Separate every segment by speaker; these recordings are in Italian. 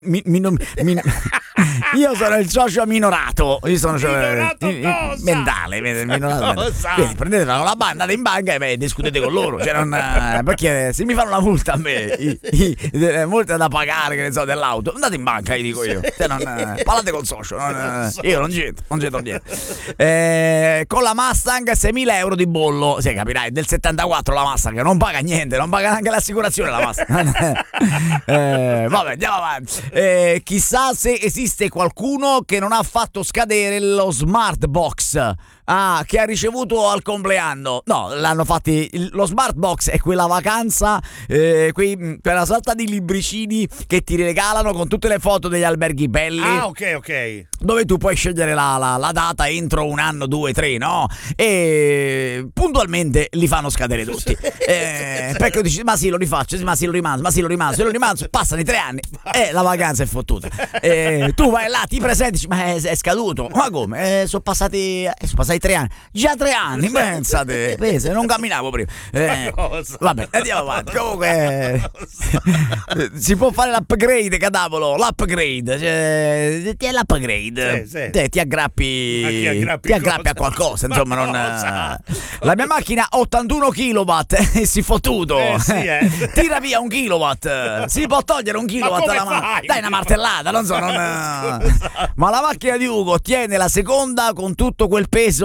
Speaker 1: io sono il socio minorato. Io sono mentale. Quindi prendetevelo la banda, andate in banca e discutete con loro. Cioè perché se mi fanno una multa a me, multa da pagare, che ne so, dell'auto, andate in banca, gli dico io. Parlate col socio. Io non c'entro niente. Con la Mustang 6.000 euro di bollo. Sì, capirai, del 74 la Mustang, non paga niente, non paga neanche l'assicurazione la Mustang. Vabbè, andiamo avanti. Chissà se esiste qualcuno che non ha fatto scadere lo smart box che ha ricevuto al compleanno. No, l'hanno fatti. Lo smart box è quella vacanza, quella sorta di libricini che ti regalano con tutte le foto degli alberghi belli.
Speaker 2: Ok.
Speaker 1: Dove tu puoi scegliere la data entro 1 anno, 2, 3, no? E puntualmente li fanno scadere tutti. Perché dici, ma sì, lo rifaccio, ma sì, lo rimanzo. Passano i 3 anni e la vacanza è fottuta. Tu vai là, ti presenti, ma è scaduto. Ma come? Sono passati 3 anni. Già 3 anni, pensate. Non camminavo prima. Vabbè, andiamo avanti. Comunque si può fare l'upgrade, cadavolo. L'upgrade. Ti è l'upgrade.
Speaker 2: Sì.
Speaker 1: Ti aggrappi a qualcosa. Insomma, non. La mia macchina 81 kW e si fottuto. Tira via 1 kilowatt. Si può togliere 1 kilowatt alla macchina. Dai una martellata, non so. Ma la macchina di Ugo tiene la seconda con tutto quel peso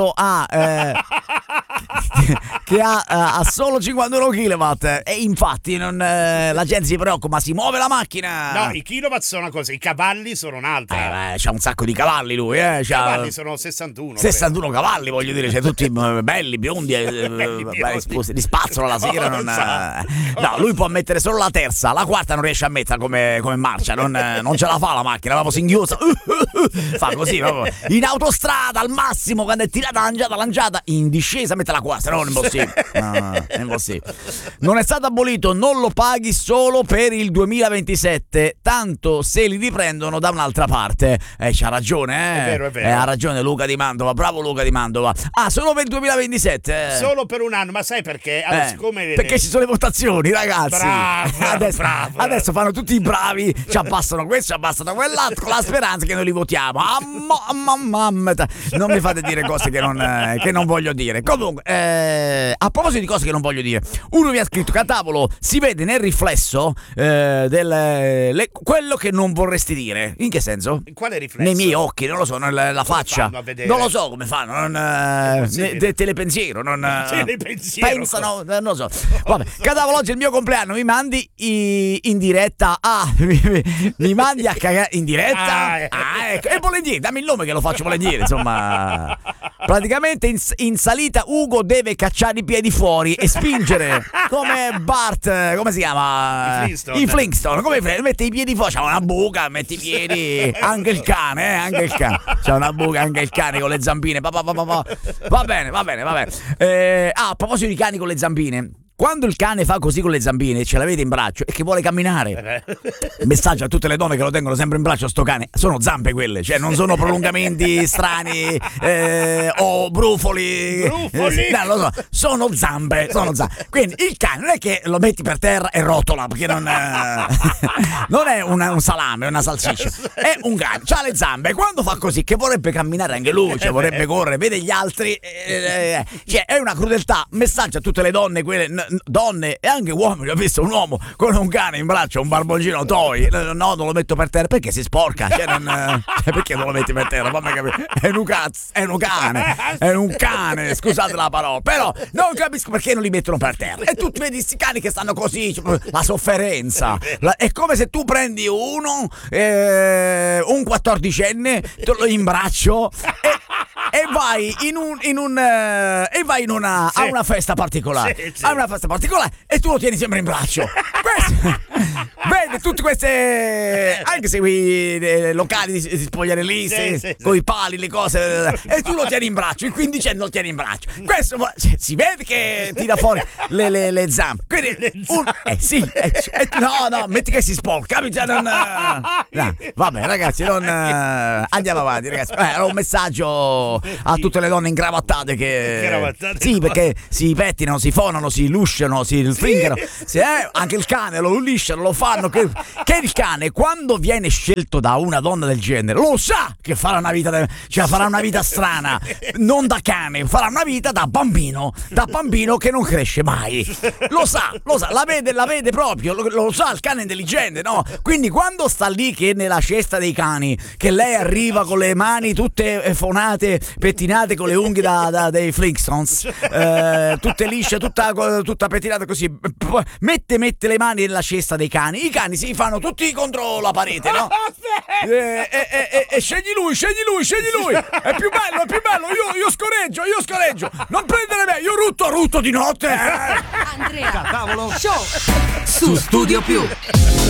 Speaker 1: che ha solo 51 kW e infatti la gente si preoccupa, ma si muove la macchina.
Speaker 2: No, i kilowatt sono una cosa, i cavalli sono un'altra.
Speaker 1: C'ha un sacco di cavalli lui,
Speaker 2: I cavalli sono 61
Speaker 1: cavalli, voglio dire, cioè tutti belli, biondi, di spazzola la sera. No, lui può mettere solo la terza, la quarta non riesce a mettere come marcia, non ce la fa la macchina, proprio singhiozza. Fa così proprio in autostrada al massimo, quando è tirata, lanciata in discesa mette la quarta. No, è impossibile. Non è stato abolito, non lo paghi solo per il 2027, tanto se li riprendono da un'altra parte. C'ha ragione,
Speaker 2: È vero.
Speaker 1: Ha ragione Luca Di Mantova, bravo Luca Di Mantova. Solo per il 2027.
Speaker 2: Solo per 1 anno, ma sai perché? Allora, siccome
Speaker 1: perché ci sono le votazioni, ragazzi.
Speaker 2: Bravo.
Speaker 1: Adesso fanno tutti i bravi, ci abbassano questo, ci abbassano quell'altro, con la speranza che noi li votiamo. Non mi fate dire cose che non voglio dire. Comunque, a proposito di cose che non voglio dire, uno mi ha scritto: Catavolo, si vede nel riflesso quello che non vorresti dire. In che senso?
Speaker 2: Quale riflesso?
Speaker 1: Nei miei occhi, non lo so, nella faccia. Non lo so come fanno. Telepensiero. Pensano, non lo so. Vabbè, Catavolo, oggi è il mio compleanno. Mi mandi in diretta. Mi mandi a cagare in diretta? Ecco. E volentieri, dammi il nome che lo faccio volentieri. Insomma, praticamente in salita Ugo deve cacciare i piedi fuori e spingere come Bart, come si chiama? I Flintstone. Come mette i piedi fuori, c'ha una buca, mette i piedi. Anche il cane. C'ha una buca anche il cane con le zampine. Va bene. A proposito di cani con le zampine, quando il cane fa così con le zampine, ce l'avete in braccio e che vuole camminare, messaggio a tutte le donne che lo tengono sempre in braccio sto cane: sono zampe quelle, cioè non sono prolungamenti strani o brufoli. No, lo so, sono zampe. Quindi il cane non è che lo metti per terra e rotola, perché non è un salame, una salsiccia, è un cane, c'ha le zampe. Quando fa così, che vorrebbe camminare anche lui, cioè vorrebbe correre, vede gli altri, cioè è una crudeltà. Messaggio a tutte le donne, quelle donne e anche uomini. Ho visto un uomo con un cane in braccio, un barboncino toy. No, non lo metto per terra perché si sporca. Perché non lo metti per terra? Fammi capire. È un cane, scusate la parola, però non capisco perché non li mettono per terra. E tu vedi questi cani che stanno così, la sofferenza. È come se tu prendi un 14enne, te lo in braccio e vai a una festa particolare. A una festa particolare e tu lo tieni sempre in braccio. Vedi tutte queste, anche se quei locali di spogliarelliste con i pali, le cose, e tu lo tieni in braccio, il 15enne lo tieni in braccio. Questo si vede che tira fuori le zampe. Quindi no, metti che si sporca. Vabbè, ragazzi, andiamo avanti, ragazzi. Era un messaggio a tutte le donne ingravattate che sì, perché si pettinano, si fonano, si lusciano, si stringono. Anche il cane lo lisciano, lo fanno. sanno che il cane, quando viene scelto da una donna del genere, lo sa che farà una vita, farà una vita strana, non da cane, farà una vita da bambino che non cresce mai. Lo sa, la vede proprio, lo sa, il cane è intelligente, no? Quindi quando sta lì che nella cesta dei cani, che lei arriva con le mani tutte fonate, pettinate con le unghie dei Flintstones, tutte lisce, tutta pettinata così, mette le mani nella cesta dei cani, i cani si fanno tutti contro la parete, no? E scegli lui, è più bello, io scoreggio, non prendere me, io rutto di notte.
Speaker 3: Andrea Tavolo Show su Studio Più.